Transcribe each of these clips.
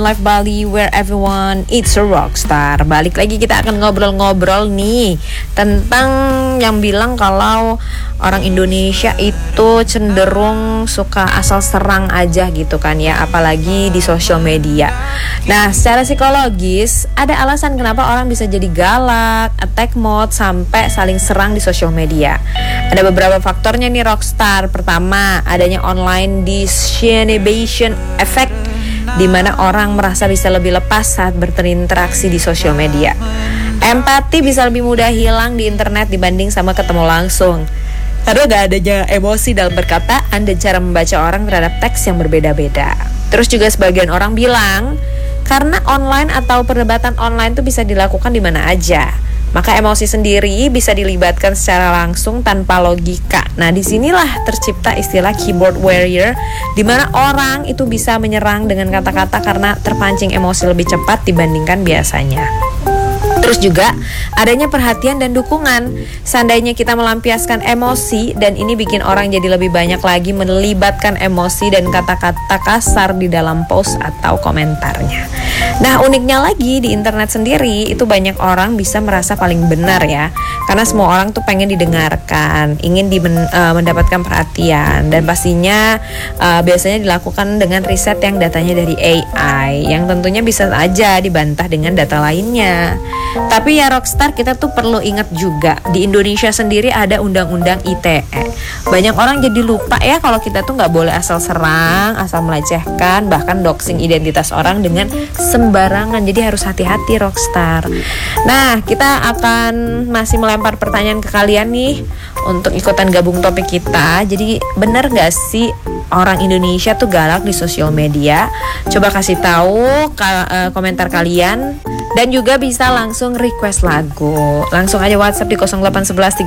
Live Bali where everyone is a rockstar. Balik lagi kita akan ngobrol-ngobrol nih tentang yang bilang kalau orang Indonesia itu cenderung suka asal serang aja gitu kan ya, apalagi di sosial media. Nah, secara psikologis ada alasan kenapa orang bisa jadi galak, attack mode, sampai saling serang di sosial media. Ada beberapa faktornya nih rockstar. Pertama, adanya online disinhibition effect, di mana orang merasa bisa lebih lepas saat berinteraksi di sosial media. Empati bisa lebih mudah hilang di internet dibanding sama ketemu langsung, karena gak adanya emosi dalam perkataan dan cara membaca orang terhadap teks yang berbeda-beda. Terus juga sebagian orang bilang karena online atau perdebatan online itu bisa dilakukan di mana aja, maka emosi sendiri bisa dilibatkan secara langsung tanpa logika. Nah, disinilah tercipta istilah keyboard warrior, di mana orang itu bisa menyerang dengan kata-kata karena terpancing emosi lebih cepat dibandingkan biasanya. Terus juga adanya perhatian dan dukungan. Seandainya kita melampiaskan emosi, dan ini bikin orang jadi lebih banyak lagi melibatkan emosi dan kata-kata kasar di dalam post atau komentarnya. Nah, uniknya lagi di internet sendiri itu banyak orang bisa merasa paling benar ya, karena semua orang tuh pengen didengarkan, ingin mendapatkan perhatian, dan pastinya biasanya dilakukan dengan riset yang datanya dari AI, yang tentunya bisa aja dibantah dengan data lainnya. Tapi ya rockstar, kita tuh perlu ingat juga di Indonesia sendiri ada undang-undang ITE. Banyak orang jadi lupa ya kalau kita tuh nggak boleh asal serang, asal melecehkan, bahkan doxing identitas orang dengan sembarangan. Jadi harus hati-hati rockstar. Nah, kita akan masih melempar pertanyaan ke kalian nih untuk ikutan gabung topik kita. Jadi benar nggak sih orang Indonesia tuh galak di sosial media? Coba kasih tahu komentar kalian. Dan juga bisa langsung request lagu. Langsung aja WhatsApp di 0811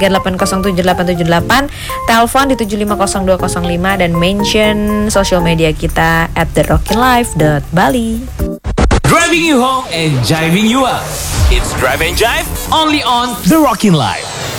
38077878, telepon di 750205, dan mention social media kita @therockinlife.bali. Driving you home and jiving you up. It's Drive and Jive only on The Rockin' Life.